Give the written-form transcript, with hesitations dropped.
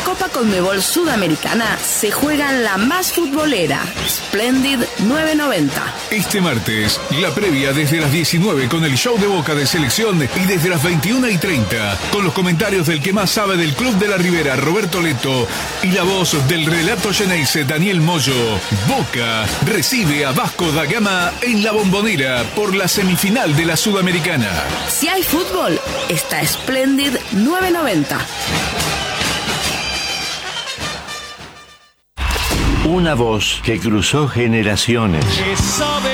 Copa Conmebol Sudamericana se juega en la más futbolera, Splendid 990. Este martes, la previa desde las 19 con el show de Boca de selección y desde las 21:30 con los comentarios del que más sabe del Club de la Ribera, Roberto Leto, y la voz del relato Geneise, Daniel Moyo. Boca recibe a Vasco da Gama en La Bombonera por la semifinal de la Sudamericana. Si hay fútbol, está Splendid 990. Una voz que cruzó generaciones.